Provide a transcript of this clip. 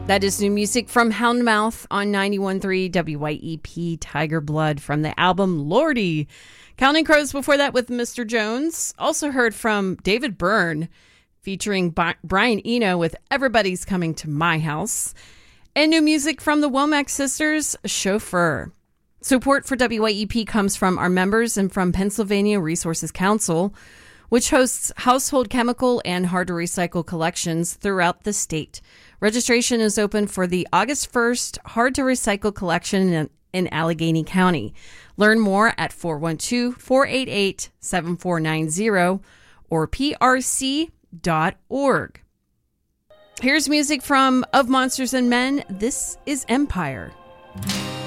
That is new music from Houndmouth on 91.3 WYEP Tiger Blood from the album Lordy. Counting Crows before that with Mr. Jones. Also heard from David Byrne featuring Brian Eno with Everybody's Coming to My House. And new music from the Womack Sisters, Chauffeur. Support for WYEP comes from our members and from Pennsylvania Resources Council, which hosts household chemical and hard-to-recycle collections throughout the state. Registration is open for the August 1st hard-to-recycle collection in Allegheny County. Learn more at 412-488-7490 or prc.org. Here's music from Of Monsters and Men. This is Empire.